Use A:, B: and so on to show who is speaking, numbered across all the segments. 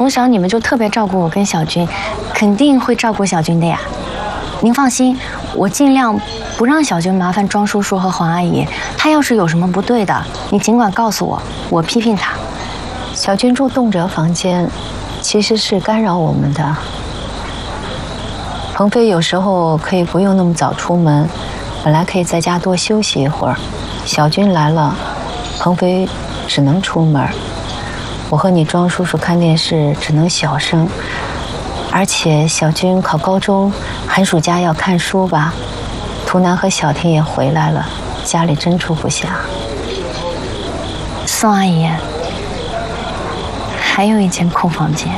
A: 从小你们就特别照顾我跟小军，肯定会照顾小军的呀。您放心，我尽量不让小军麻烦庄叔叔和黄阿姨。他要是有什么不对的，你尽管告诉我，我批评他。
B: 小军住动辄房间，其实是干扰我们的。鹏飞有时候可以不用那么早出门，本来可以在家多休息一会儿。小军来了，鹏飞只能出门。我和你庄叔叔看电视只能小声。而且小军考高中，寒暑假要看书吧？图南和小婷也回来了，家里真住不下。
A: 宋阿姨，还有一间空房间。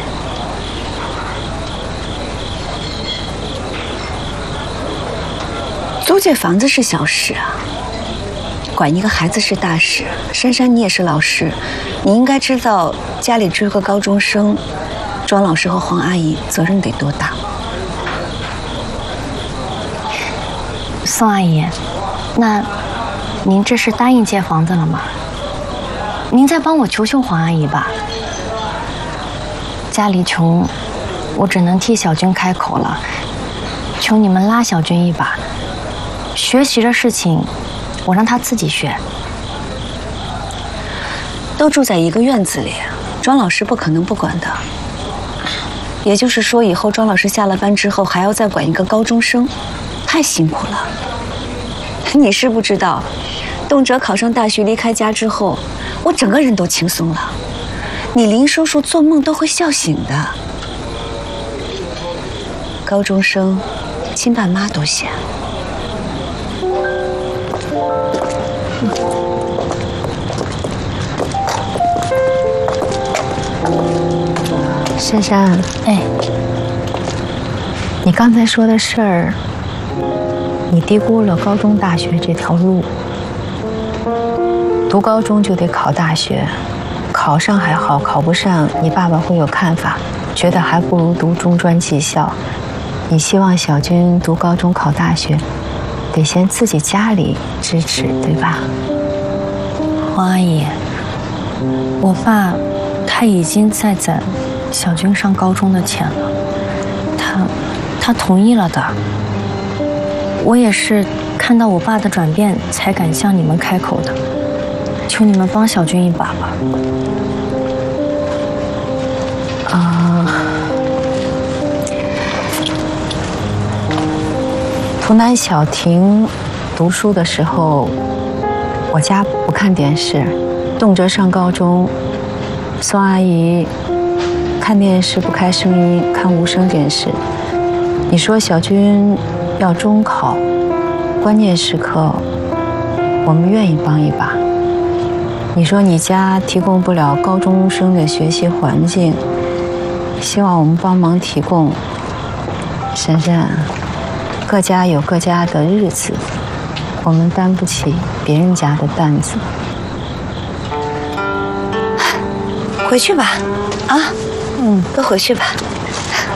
C: 租借房子是小事啊，管一个孩子是大事。珊珊，你也是老师，你应该知道家里追个高中生，庄老师和黄阿姨责任得多大。
A: 宋阿姨，那您这是答应借房子了吗？您再帮我求求黄阿姨吧。家里穷，我只能替小军开口了，求你们拉小军一把。学习的事情，我让他自己学。
C: 都住在一个院子里，庄老师不可能不管的。也就是说，以后庄老师下了班之后还要再管一个高中生，太辛苦了。你是不知道，动辄考上大学离开家之后，我整个人都轻松了。你林叔叔做梦都会笑醒的。高中生，亲爸妈都嫌。
B: 珊珊，
A: 哎，
B: 你刚才说的事儿，你低估了高中大学这条路。读高中就得考大学，考上还好，考不上你爸爸会有看法，觉得还不如读中专技校。你希望小军读高中考大学，得先自己家里支持，对吧？
A: 黄阿姨，我爸他已经在攒小军上高中的钱了，他同意了的。我也是看到我爸的转变，才敢向你们开口的。求你们帮小军一把吧。
B: 图南小婷读书的时候，我家不看电视，动辄上高中，宋阿姨看电视不开声音，看无声电视。你说小军要中考，关键时刻我们愿意帮一把。你说你家提供不了高中生的学习环境，希望我们帮忙提供。珊珊，各家有各家的日子，我们担不起别人家的担子。
C: 回去吧，啊，都回去吧。